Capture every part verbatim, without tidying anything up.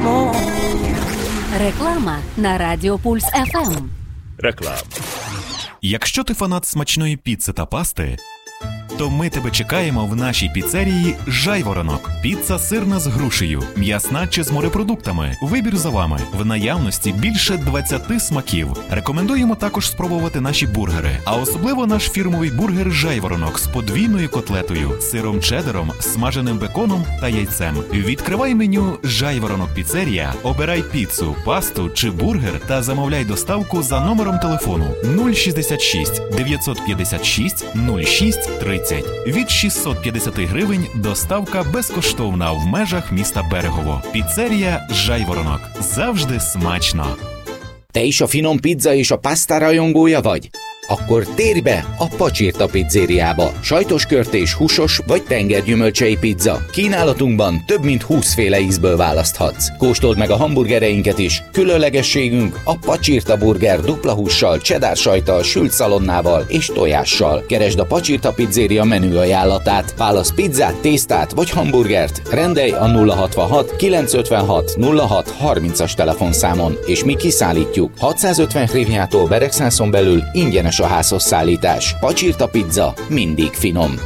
Реклама на Радіо Пульс еф ем. Реклама. Якщо ти фанат смачної піци та пасти, то ми тебе чекаємо в нашій піцерії «Жайворонок». Піца сирна з грушею, м'ясна чи з морепродуктами. Вибір за вами. В наявності більше двадцяти смаків. Рекомендуємо також спробувати наші бургери. А особливо наш фірмовий бургер «Жайворонок» з подвійною котлетою, сиром чеддером, смаженим беконом та яйцем. Відкривай меню «Жайворонок Піцерія», обирай піцу, пасту чи бургер та замовляй доставку за номером телефону нуль шістдесят шість дев'ятсот п'ятдесят шість нуль шість тридцять. Від шістсот п'ятдесят гривень доставка безкоштовна в межах міста Берегово. Піцерія «Жайворонок». Завжди смачно. Te is a finom pizza és a pasta rajongója vagy? Akkor térj be a Pacsirta pizzériába. Sajtos körtés, húsos vagy tengergyümölcsei pizza. Kínálatunkban több mint húsz féle ízből választhatsz. Kóstold meg a hamburgereinket is. Különlegességünk a Pacsirta burger dupla hússal, cheddar sajttal, sült szalonnával és tojással. Keresd a Pacsirta pizzéria menü ajánlatát. Válasz pizzát, tésztát vagy hamburgert. Rendelj a nulla hatvanhat kilencszázötvenhat nulla hat harmincas telefonszámon, és mi kiszállítjuk. hatszázötven hryvnyától Beregszászon belül ingyenes a házhoz szállítás. Pacsirta pizza mindig finom.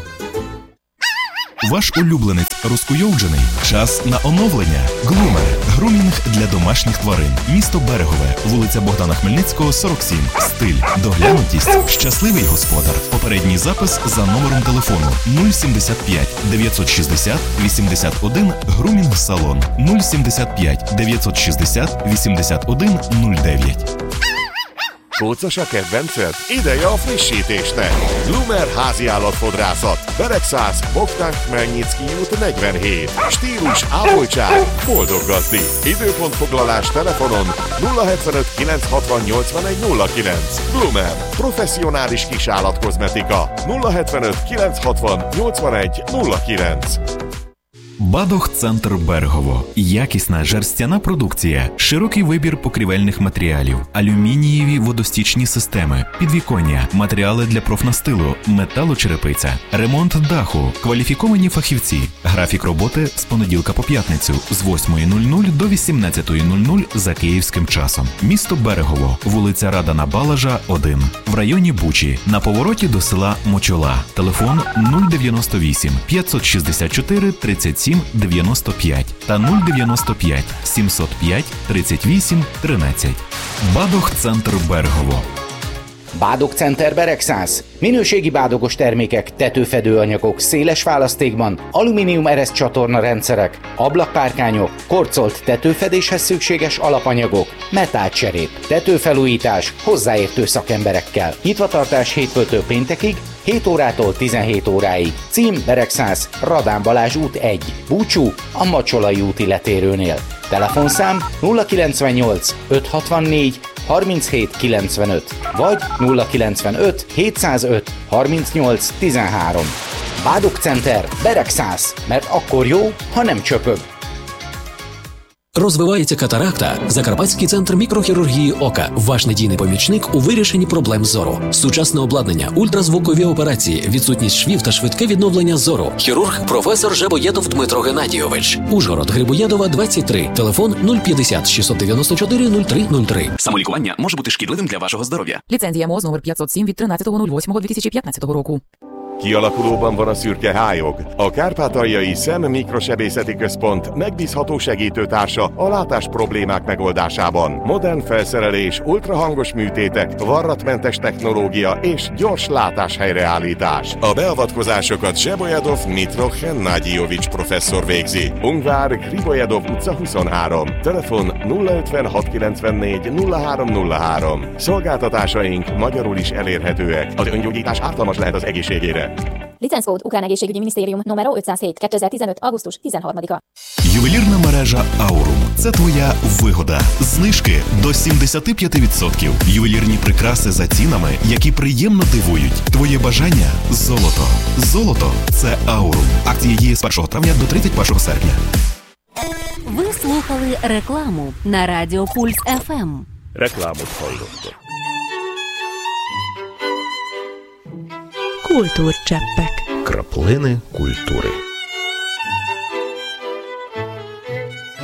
Ваш улюбленець розкуйовджений? Час на оновлення. Глумер. Грумінг для домашніх тварин. Місто Берегове. Вулиця Богдана Хмельницького, сорок сім. Стиль. Доглянутість. Щасливий господар. Попередній запис за номером телефону нуль сімдесят п'ять дев'ятсот шістдесят вісімдесят один Грумінг салон нуль сімдесят п'ять дев'ятсот шістдесят вісімдесят один нуль дев'ять. Kócos a kedvenced? Ideje a frissítésnek! Glumer háziállatfodrászat. Beregszász, Bogdán Khmelnycki út negyvenhét. Stílus, ápoltság, boldog gazdi. Időpontfoglalás telefonon nulla hetvenöt kilencszázhatvan nyolcvanegy nulla kilenc. Glumer. Professzionális kisállatkozmetika. nulla hetvenöt kilencszázhatvan nyolcvanegy nulla kilenc. Бадох-центр Берегово. Якісна жерстяна продукція, широкий вибір покрівельних матеріалів, алюмінієві водостічні системи, підвіконня, матеріали для профнастилу, металочерепиця, ремонт даху, кваліфіковані фахівці. Графік роботи з понеділка по п'ятницю з восьмої до вісімнадцятої за київським часом. Місто Берегово, вулиця Радана Балажа, один. В районі Бучі, на повороті до села Мочола. Телефон нуль дев'яносто вісім п'ятсот шістдесят чотири тридцять сім дев'яносто п'ять та нуль дев'яносто п'ять сімсот п'ять тридцять вісім тринадцять. Bádog-центр Берегово. Bádog-center Beregszász. Minőségi bádogos termékek, tetőfedőanyagok, széles választékban, alumínium ereszt csatorna rendszerek, ablakkárkányok, korcolt tetőfedéshez szükséges alapanyagok, metálcserép, tetőfelújítás hozzáértő szakemberekkel. Nyitvatartás hétfőtől péntekig, hét órától tizenhét óráig. Cím Beregszász, Radán Balázs út egy. Búcsú a Macsolai úti letérőnél. Telefonszám nulla kilencvennyolc ötszázhatvannégy harminchét kilencvenöt vagy nulla kilencvenöt hétszázöt harmincnyolc tizenhárom. Bádog-center Beregszász, mert akkor jó, ha nem csöpög. Розвивається катаракта. Закарпатський центр мікрохірургії ока. Ваш надійний помічник у вирішенні проблем зору. Сучасне обладнання, ультразвукові операції, відсутність швів та швидке відновлення зору. Хірург професор Жабоєдов Дмитро Геннадійович. Ужгород, Грибоєдова, двадцять три. Телефон нуль п'ятдесят шістсот дев'яносто чотири нуль три нуль три. Самолікування може бути шкідливим для вашого здоров'я. Ліцензія МОЗ номер п'ятсот сім від тринадцятого восьмого дві тисячі п'ятнадцятого року. Kialakulóban van a szürke hályog. A Kárpátaljai Szem Mikrosebészeti Központ megbízható segítőtársa a látás problémák megoldásában. Modern felszerelés, ultrahangos műtétek, varratmentes technológia és gyors látás helyreállítás. A beavatkozásokat Zsebolyadov Dmitro Hennadyijovics professzor végzi. Ungvár, Griboyedov utca huszonhárom. Telefon nulla ötvenhat kilencvennégy nulla három nulla három. Szolgáltatásaink magyarul is elérhetőek. Az öngyógyítás ártalmas lehet az egészségére. Ліцензкод Україн Egészségügyi Міністеріум номер дев'ятсот хет двадцять августус tizenharmadika. Ювелірна мережа Аурум – це твоя вигода. Знижки до сімдесят п'ять відсотків. Ювелірні прикраси за цінами, які приємно дивують. Твоє бажання – золото. Золото – це Аурум. Акція діє з першого травня до тридцять першого серпня. Ви слухали рекламу на Радіо Пульс еф ем. Reklámot hallottak. Kultúrcseppek. Краплини культури.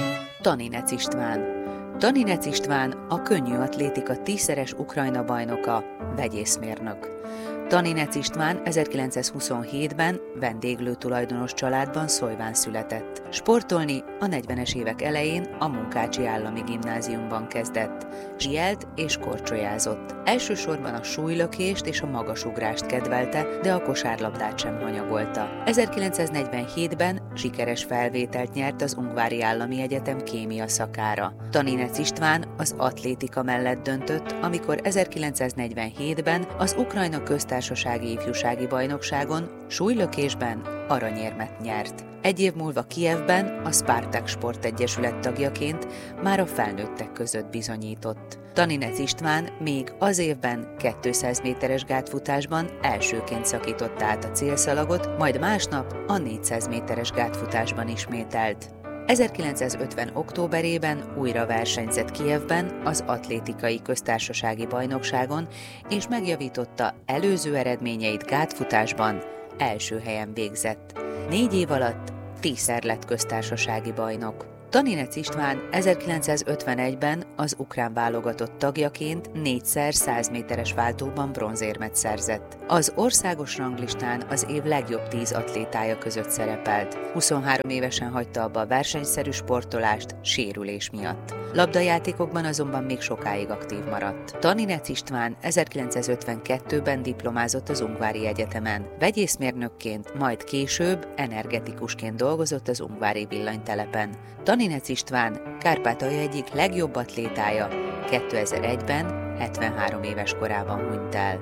Taninec István. Taninec István a könnyű atlétika tízszeres Ukrajna bajnoka, vegyészmérnök. Taninec István ezerkilencszázhuszonhétben vendéglő tulajdonos családban Szolyván született. Sportolni a negyvenes évek elején a Munkácsi Állami Gimnáziumban kezdett. Zsielt és korcsolyázott. Elsősorban a súlylökést és a magasugrást kedvelte, de a kosárlabdát sem hanyagolta. ezerkilencszáznegyvenhétben sikeres felvételt nyert az Ungvári Állami Egyetem kémia szakára. Taninec István az atlétika mellett döntött, amikor ezerkilencszáznegyvenhétben az Ukrajna Köztársasági Ifjúsági Bajnokságon súlylökésben aranyérmet nyert. Egy év múlva Kijevben a Spartak Sportegyesület tagjaként már a felnőttek között bizonyított. Taninec István még az évben kétszáz méteres gátfutásban elsőként szakította át a célszalagot, majd másnap a négyszáz méteres gátfutásban ismételt. ezerkilencszázötven októberében újra versenyzett Kijevben az Atlétikai Köztársasági Bajnokságon, és megjavította előző eredményeit gátfutásban, első helyen végzett. Négy év alatt tízszer lett köztársasági bajnok. Taninec István ezerkilencszázötvenegyben az ukrán válogatott tagjaként négyszer száz méteres váltóban bronzérmet szerzett. Az országos ranglistán az év legjobb tíz atlétája között szerepelt. huszonhárom évesen hagyta abba a versenyszerű sportolást sérülés miatt. Labdajátékokban azonban még sokáig aktív maradt. Taninec István ezerkilencszázötvenkettőben diplomázott az Ungvári Egyetemen. Vegyészmérnökként, majd később energetikusként dolgozott az ungvári villanytelepen. Taninec István Kárpátalja egyik legjobb atlétája, kétezer-egyben hetvenhárom éves korában hunyt el.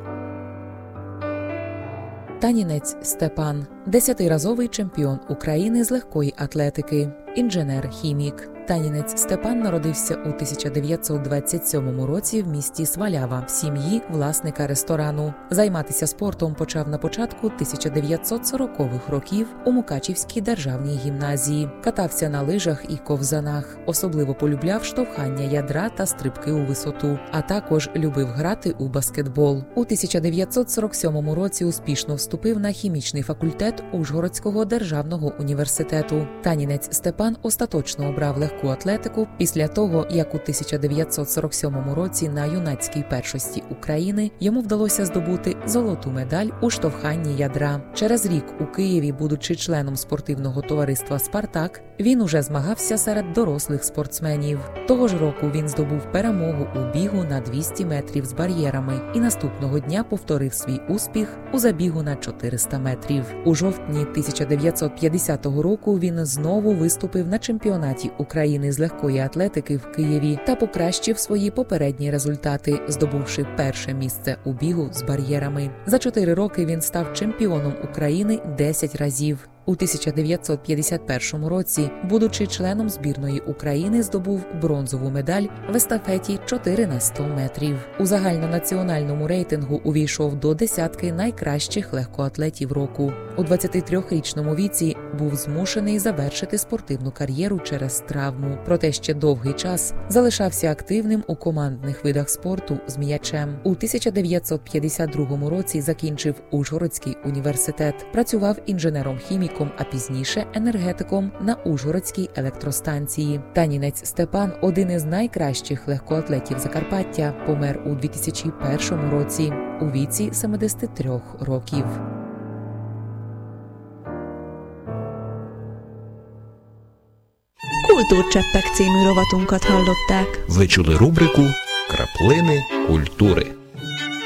Танінець Степан – десятиразовий чемпіон України з легкої атлетики, інженер-хімік. Танінець Степан народився у тисяча дев'ятсот двадцять сьомому році в місті Свалява в сім'ї власника ресторану. Займатися спортом почав на початку тисяча дев'ятсот сорокових років у Мукачівській державній гімназії. Катався на лижах і ковзанах. Особливо полюбляв штовхання ядра та стрибки у висоту, а також любив грати у баскетбол. У тисяча дев'ятсот сорок сьомому році успішно вступив на хімічний факультет Ужгородського державного університету. Танінець Степан остаточно обрав легку атлетику після того, як у тисяча дев'ятсот сорок сьомому році на юнацькій першості України йому вдалося здобути золоту медаль у штовханні ядра. Через рік у Києві, будучи членом спортивного товариства «Спартак», він уже змагався серед дорослих спортсменів. Того ж року він здобув перемогу у бігу на двісті метрів з бар'єрами і наступного дня повторив свій успіх у забігу на чотириста метрів. У жовтні тисяча дев'ятсот п'ятдесятого року він знову виступив на чемпіонаті України з легкої атлетики в Києві та покращив свої попередні результати, здобувши перше місце у бігу з бар'єрами. За чотири роки він став чемпіоном України десять разів. У тисяча дев'ятсот п'ятдесят першому році, будучи членом збірної України, здобув бронзову медаль в естафеті чотири на сто метрів. У загальнонаціональному рейтингу увійшов до десятки найкращих легкоатлетів року. У двадцятитрирічному віці був змушений завершити спортивну кар'єру через травму, проте ще довгий час залишався активним у командних видах спорту з м'ячем. У тисяча дев'ятсот п'ятдесят другому році закінчив Ужгородський університет, працював інженером-хіміком, а пізніше енергетиком на Ужгородській електростанції. Танінець Степан, один із найкращих легкоатлетів Закарпаття, помер у дві тисячі першому році у віці сімдесяти трьох років. Kultúrcseppek című rovatunkat hallották. Ви чули рубрику «Краплини культури».